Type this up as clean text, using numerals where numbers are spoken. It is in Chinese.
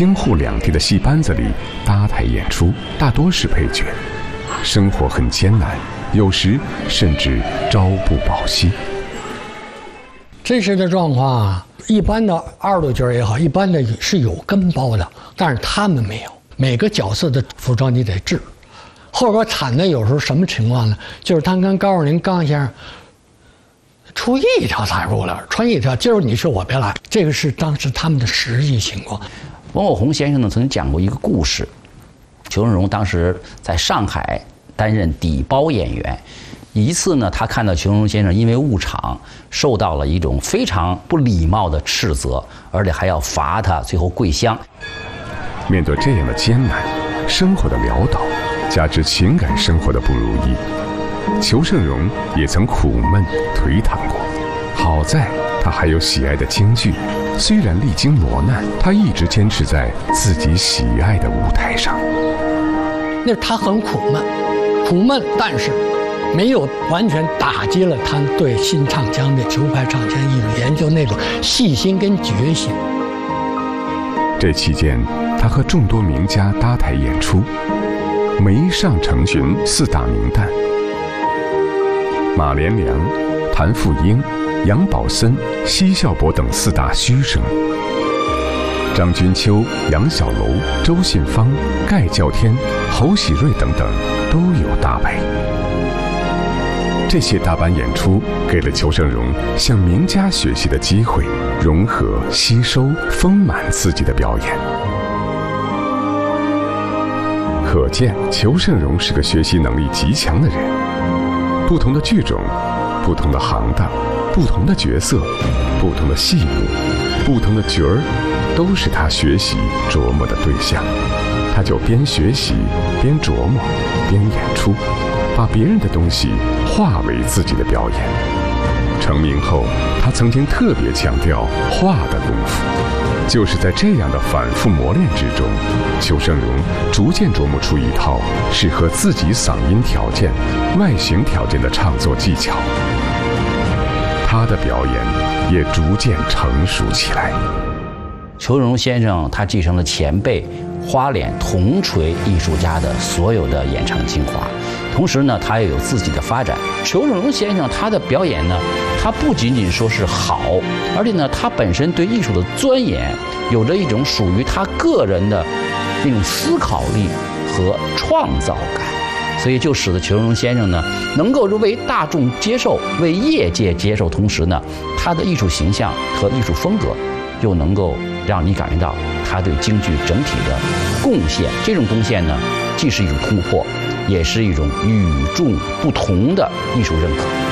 京沪两地的戏班子里搭台演出，大多是配角，生活很艰难，有时甚至朝不保夕。 真实的状况啊，一般的二路角也好，一般的是有跟包的，但是他们没有。每个角色的服装你得制。后边惨的有时候什么情况呢？就是他跟高树宁刚先生出一条彩裤了，穿一条，今儿你说我别来，这个是当时他们的实际情况。 王火红先生呢曾经讲过一个故事，裘盛戎当时在上海担任底包演员，一次呢他看到裘盛戎先生因为误场受到了一种非常不礼貌的斥责，而且还要罚他最后跪香。 面对这样的艰难，生活的潦倒，加之情感生活的不如意，裘盛戎也曾苦闷颓唐过。好在他还有喜爱的京剧，虽然历经磨难，他一直坚持在自己喜爱的舞台上。 那他很苦闷，但是没有完全打击了他对新唱腔的球拍唱腔艺术研究那种细心跟决心。 这期间，他和众多名家搭台演出，梅上成群四大名旦，马连良、谭富英、杨宝森、奚孝伯等四大须生，张君秋、杨小楼、周信芳、盖叫天、侯喜瑞等等都有搭配。这些大班演出给了裘盛戎向名家学习的机会，融合、吸收、丰满自己的表演。可见裘盛戎是个学习能力极强的人。不同的剧种，不同的行当，不同的角色，不同的戏目，不同的角儿，都是他学习琢磨的对象。他就边学习边琢磨边演出，把别人的东西化为自己的表演。成名后，他曾经特别强调画的功夫。就是在这样的反复磨练之中，裘盛戎逐渐琢磨出一套适合自己嗓音条件、外形条件的唱作技巧。他的表演也逐渐成熟起来。 裘盛戎先生他继承了前辈花脸铜锤艺术家的所有的演唱精华，同时呢，他也有自己的发展。裘盛戎先生他的表演呢，他不仅仅说是好，而且呢，他本身对艺术的钻研，有着一种属于他个人的那种思考力和创造感，所以就使得裘盛戎先生呢，能够为大众接受，为业界接受，同时呢，他的艺术形象和艺术风格又能够让你感觉到他对京剧整体的贡献。这种贡献呢，既是一种突破，也是一种与众不同的艺术认可。